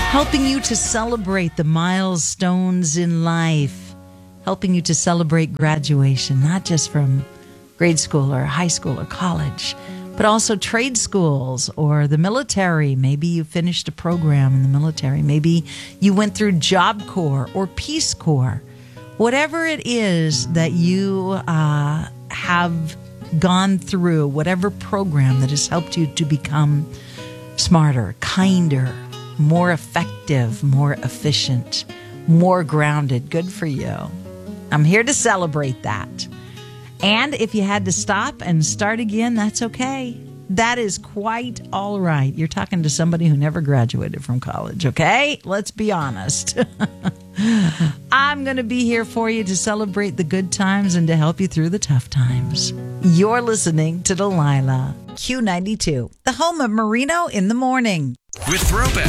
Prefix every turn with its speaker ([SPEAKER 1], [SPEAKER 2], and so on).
[SPEAKER 1] helping you to celebrate the milestones in life, helping you to celebrate graduation, not just from grade school or high school or college, but also trade schools or the military. Maybe you finished a program in the military. Maybe you went through Job Corps or Peace Corps. Whatever it is that you have gone through, whatever program that has helped you to become smarter, kinder, more effective, more efficient, more grounded. Good for you. I'm here to celebrate that. And if you had to stop and start again, that's okay. That is quite all right. You're talking to somebody who never graduated from college, okay? Let's be honest. I'm going to be here for you to celebrate the good times and to help you through the tough times. You're listening to Delilah. Q92, the home of Merino in the morning.
[SPEAKER 2] With Throwback,